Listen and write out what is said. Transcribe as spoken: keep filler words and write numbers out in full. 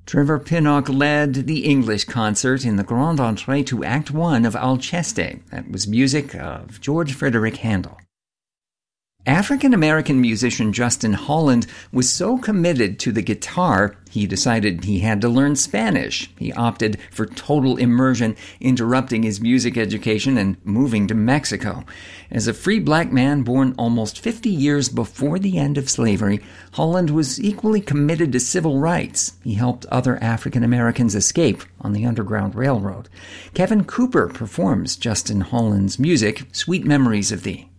Trevor Pinnock led the English concert in the grand entree to Act One of Alceste. That was music of George Frederick Handel. African-American musician Justin Holland was so committed to the guitar, he decided he had to learn Spanish. He opted for total immersion, interrupting his music education and moving to Mexico. As a free black man born almost fifty years before the end of slavery, Holland was equally committed to civil rights. He helped other African-Americans escape on the Underground Railroad. Kevin Cooper performs Justin Holland's music, Sweet Memories of Thee.